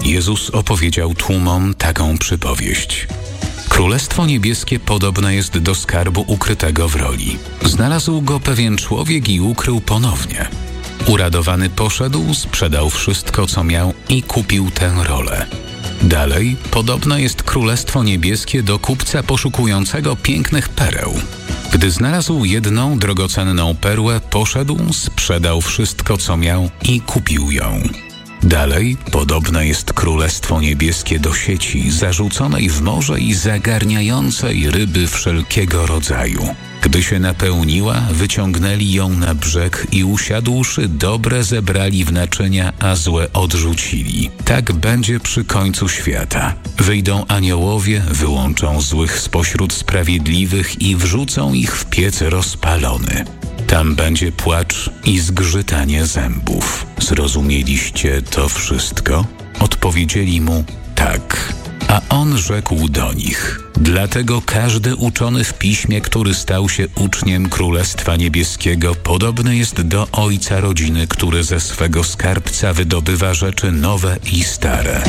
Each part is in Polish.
Jezus opowiedział tłumom taką przypowieść. Królestwo niebieskie podobne jest do skarbu ukrytego w roli. Znalazł go pewien człowiek i ukrył ponownie. Uradowany poszedł, sprzedał wszystko, co miał i kupił tę rolę. Dalej, podobne jest Królestwo Niebieskie do kupca poszukującego pięknych pereł. Gdy znalazł jedną drogocenną perłę, poszedł, sprzedał wszystko, co miał i kupił ją. Dalej, podobne jest Królestwo Niebieskie do sieci zarzuconej w morze i zagarniającej ryby wszelkiego rodzaju. Gdy się napełniła, wyciągnęli ją na brzeg i usiadłszy, dobre zebrali w naczynia, a złe odrzucili. Tak będzie przy końcu świata. Wyjdą aniołowie, wyłączą złych spośród sprawiedliwych i wrzucą ich w piec rozpalony. Tam będzie płacz i zgrzytanie zębów. Zrozumieliście to wszystko? Odpowiedzieli mu tak. A on rzekł do nich: dlatego każdy uczony w piśmie, który stał się uczniem Królestwa Niebieskiego, podobny jest do ojca rodziny, który ze swego skarbca wydobywa rzeczy nowe i stare.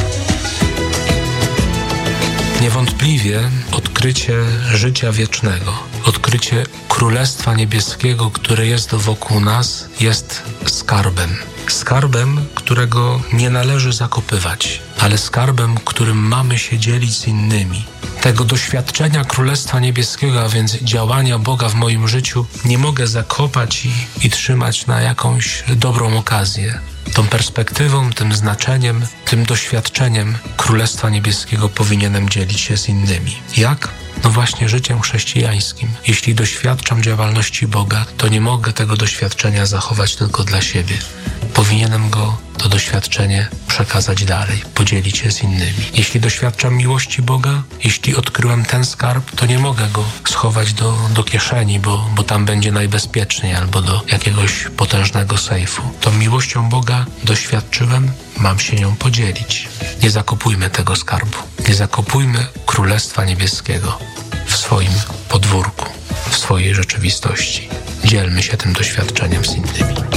Niewątpliwie odkrycie życia wiecznego, odkrycie Królestwa Niebieskiego, które jest wokół nas, jest skarbem. Skarbem, którego nie należy zakopywać, ale skarbem, którym mamy się dzielić z innymi. Tego doświadczenia Królestwa Niebieskiego, a więc działania Boga w moim życiu, nie mogę zakopać i trzymać na jakąś dobrą okazję. Tą perspektywą, tym znaczeniem, tym doświadczeniem Królestwa Niebieskiego powinienem dzielić się z innymi. Jak? No właśnie życiem chrześcijańskim. Jeśli doświadczam działalności Boga, to nie mogę tego doświadczenia zachować tylko dla siebie. Powinienem to doświadczenie przekazać dalej, podzielić się z innymi. Jeśli doświadczam miłości Boga, jeśli odkryłem ten skarb, to nie mogę go schować do kieszeni, bo tam będzie najbezpieczniej, albo do jakiegoś potężnego sejfu. Tą miłością Boga doświadczyłem, mam się nią podzielić. Nie zakopujmy tego skarbu. Nie zakopujmy Królestwa Niebieskiego w swoim podwórku, w swojej rzeczywistości. Dzielmy się tym doświadczeniem z innymi.